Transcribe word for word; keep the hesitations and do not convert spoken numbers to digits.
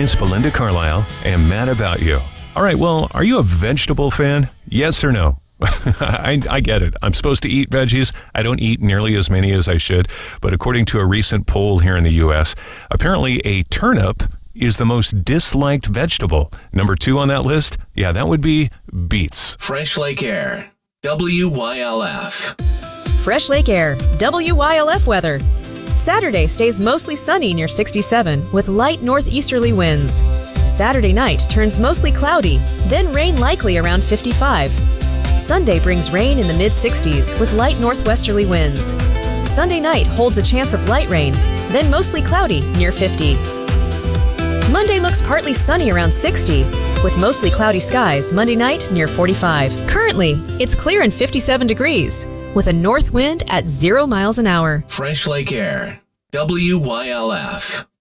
James, Belinda Carlisle, and Mad About You. All right, well, are you a vegetable fan? Yes or no? I, I get it. I'm supposed to eat veggies. I don't eat nearly as many as I should. But according to a recent poll here in the U S, apparently a turnip is the most disliked vegetable. Number two on that list, yeah, that would be beets. Fresh Lake Air, W Y L F. Fresh Lake Air, W Y L F weather. Saturday stays mostly sunny near sixty-seven with light northeasterly winds. Saturday night turns mostly cloudy, then rain likely around fifty-five. Sunday brings rain in the mid-sixties with light northwesterly winds. Sunday night holds a chance of light rain, then mostly cloudy near fifty. Monday looks partly sunny around sixty, with mostly cloudy skies Monday night near forty-five. Currently, it's clear and fifty-seven degrees, with a north wind at zero miles an hour. Fresh Lake Air, W Y L F.